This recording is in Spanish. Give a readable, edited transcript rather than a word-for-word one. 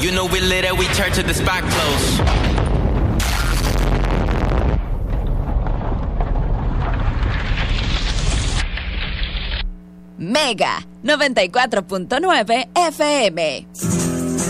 You know we lit and we turn to the spot close. Mega 94.9 FM.